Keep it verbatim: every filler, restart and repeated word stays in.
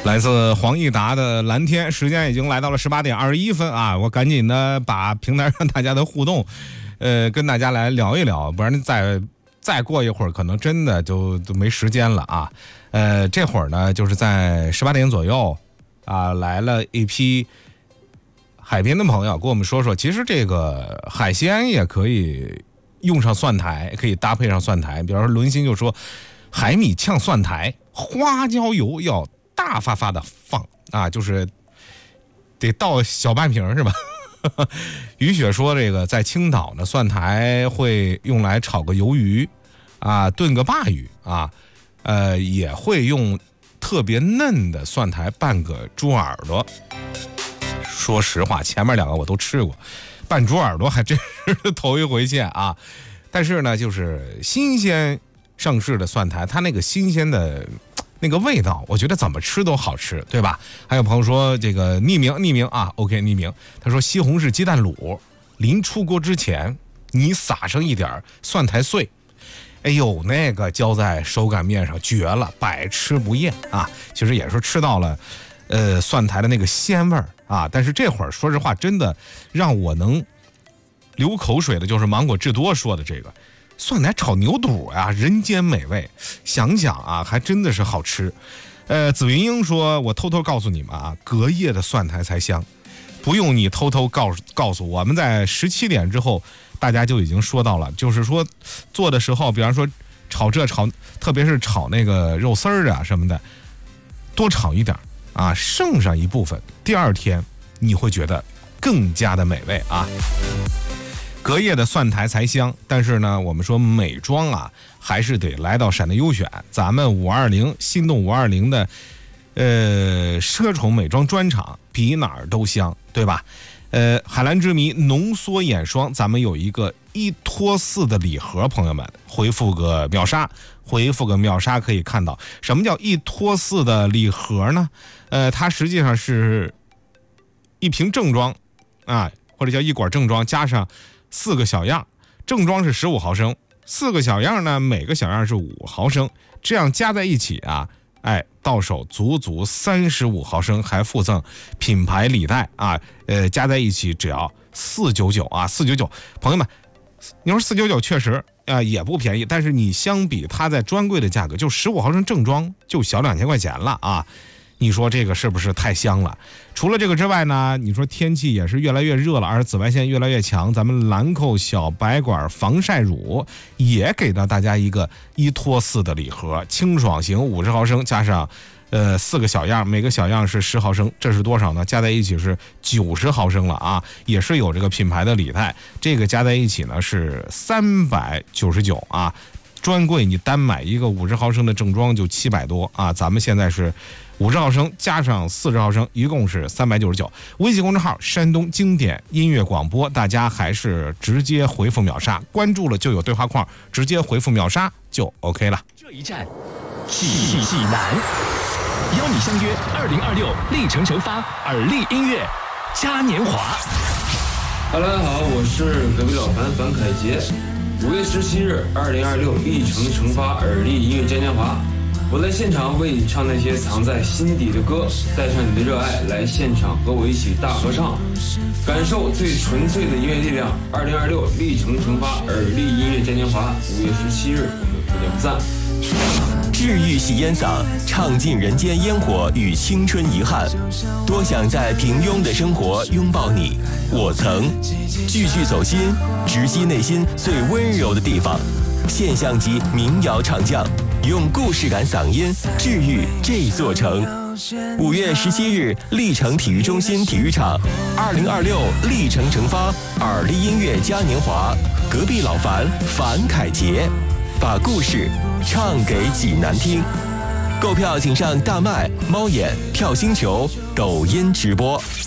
来自黄义达的蓝天，时间已经来到了十八点二十一分啊！我赶紧的把平台上大家的互动，呃，跟大家来聊一聊，不然再再过一会儿，可能真的就就没时间了啊！呃，这会儿呢，就是在十八点左右啊，来了一批海边的朋友，跟我们说说，其实这个海鲜也可以用上蒜苔，可以搭配上蒜苔，比方说伦心就说，海米炝蒜苔，花椒油要大发发的放啊，就是得倒小半瓶是吧？于雪说这个在青岛呢，蒜苔会用来炒个鱿鱼啊，炖个鲅鱼啊，呃，也会用特别嫩的蒜苔拌个猪耳朵。说实话，前面两个我都吃过，拌猪耳朵还真是头一回见啊。但是呢，就是新鲜上市的蒜苔，它那个新鲜的那个味道，我觉得怎么吃都好吃，对吧？还有朋友说这个匿名匿名啊 ，OK 匿名，他说西红柿鸡蛋卤临出锅之前，你撒上一点蒜苔碎，哎呦，那个浇在手擀面上绝了，百吃不厌啊！其实也是吃到了，呃，蒜苔的那个鲜味儿啊。但是这会儿说实话，真的让我能流口水的，就是芒果智多说的这个。蒜苔炒牛肚啊，人间美味。想想啊，还真的是好吃。呃，紫云英说，我偷偷告诉你们啊，隔夜的蒜苔才香，不用你偷偷告诉告诉我们，在十七点之后，大家就已经说到了，就是说做的时候，比方说炒这炒，特别是炒那个肉丝儿啊什么的，多炒一点啊，剩上一部分，第二天你会觉得更加的美味啊。隔夜的蒜苔才香，但是呢，我们说美妆啊，还是得来到闪的优选，咱们五二零心动五二零的，呃，奢宠美妆专场，比哪儿都香，对吧？呃，海蓝之谜浓缩眼霜，咱们有一个一拖四的礼盒，朋友们回复个秒杀，回复个秒杀可以看到什么叫一拖四的礼盒呢？呃，它实际上是一瓶正装啊，或者叫一管正装加上四个小样，正装是十五毫升，四个小样呢，每个小样是五毫升，这样加在一起啊，哎，到手足足三十五毫升，还附赠品牌礼袋啊，呃，加在一起只要四九九啊，四九九，朋友们，你说四九九确实啊、呃、也不便宜，但是你相比它在专柜的价格，就十五毫升正装就小两千块钱了啊。你说这个是不是太香了？除了这个之外呢，你说天气也是越来越热了，而紫外线越来越强，咱们兰蔻小白管防晒乳也给到大家一个一拖四的礼盒，清爽型五十毫升加上呃四个小样，每个小样是十毫升，这是多少呢？加在一起是九十毫升了啊，也是有这个品牌的礼袋，这个加在一起呢是三百九十九啊。专柜你单买一个五十毫升的正装就七百多啊，咱们现在是五十毫升加上四十毫升，一共是三百九十九。微信公众号山东经典音乐广播，大家还是直接回复秒杀，关注了就有对话框，直接回复秒杀就 OK 了。 这一站，济济南，邀你相约二零二六历程成发耳力音乐嘉年华。 大家好，我是隔壁老樊樊凯杰。五月十七日，二零二六历程成发耳力音乐嘉年华，我在现场为你唱那些藏在心底的歌，带上你的热爱，来现场和我一起大合唱，感受最纯粹的音乐力量。二零二六历程成发耳力音乐嘉年华，五月十七日，我们不见不散。 治愈系烟嗓，唱尽人间烟火与青春遗憾。多想在平庸的生活拥抱你，我曾句句走心，直击内心最温柔的地方。现象级民谣唱将，用故事感嗓音治愈这座城。五月十七日，历城体育中心体育场，二零二六历程成发耳力音乐嘉年华，隔壁老樊樊凯杰，把故事唱给济南听。购票请上大麦、猫眼、跳星球、抖音直播。